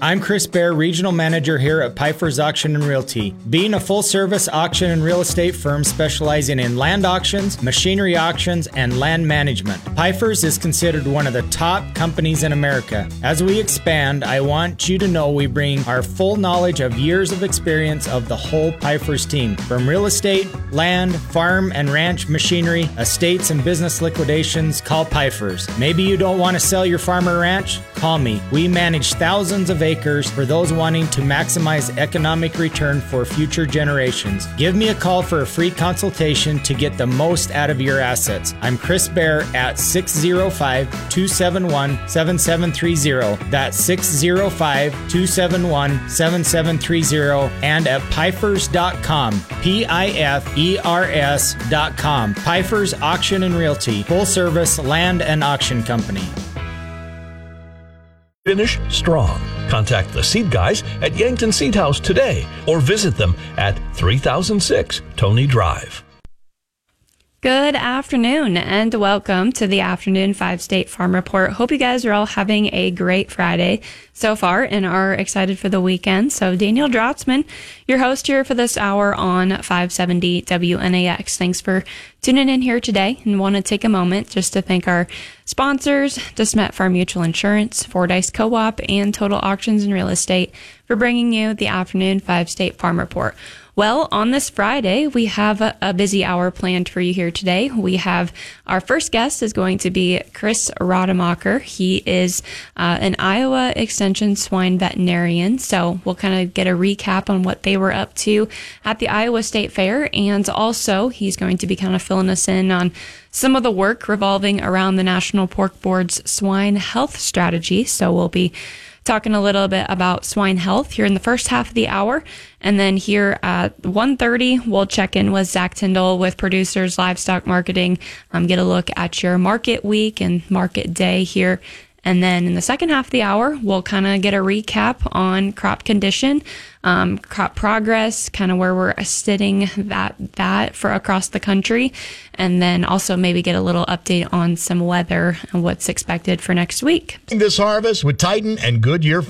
I'm Chris Bear, Regional Manager here at Pfeiffer's Auction and Realty. Being a full-service auction and real estate firm specializing in land auctions, machinery auctions, and land management, Pfeiffer's is considered one of the top companies in America. As we expand, I want you to know we bring our full knowledge of years of experience of the whole Pfeiffer's team. From real estate, land, farm and ranch machinery, estates and business liquidations, call Pfeiffer's. Maybe you don't want to sell your farm or ranch? Call me. We manage thousands of acres for those wanting to maximize economic return for future generations. Give me a call for a free consultation to get the most out of your assets. I'm Chris Bear at 605-271-7730. That's 605-271-7730 and at Pfeiffer's.com. Pifers.com. Pfeiffer's Auction and Realty, full service land and auction company. Finish strong. Contact the Seed Guys at Yankton Seed House today or visit them at 3006 Tony Drive. Good afternoon and welcome to the Afternoon 5 State Farm Report. Hope you guys are all having a great Friday so far and are excited for the weekend. So Daniel Drotzman, your host here for this hour on 570 WNAX. Thanks for tuning in here today and want to take a moment just to thank our sponsors, DeSmet Farm Mutual Insurance, Fordyce Co-op, and Total Auctions and Real Estate for bringing you the Afternoon 5 State Farm Report. Well, on this Friday, we have a busy hour planned for you here today. We have our first guest is going to be Chris Rademacher. He is an Iowa Extension swine veterinarian. So we'll kind of get a recap on what they were up to at the Iowa State Fair. And also, he's going to be kind of filling us in on some of the work revolving around the National Pork Board's swine health strategy. So we'll be talking a little bit about swine health here in the first half of the hour. And then here at 1:30, we'll check in with Zach Tyndall with Producers Livestock Marketing, get a look at your market week and market day here. And then in the second half of the hour, we'll kind of get a recap on crop condition, crop progress, kind of where we're sitting that for across the country. And then also maybe get a little update on some weather and what's expected for next week. This harvest with Titan and Goodyear